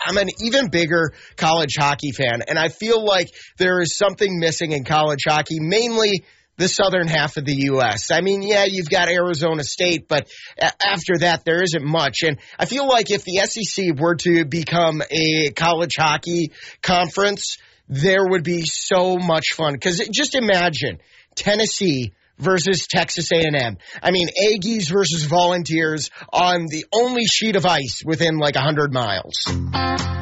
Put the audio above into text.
I'm an even bigger college hockey fan, and I feel like there is something missing in college hockey, mainly the southern half of the U.S. I mean, yeah, you've got Arizona State, but after that, there isn't much. And I feel like if the SEC were to become a college hockey conference, there would be so much fun. Because just imagine Tennessee versus Texas A&M. I mean, Aggies versus Volunteers on the only sheet of ice within like 100 miles.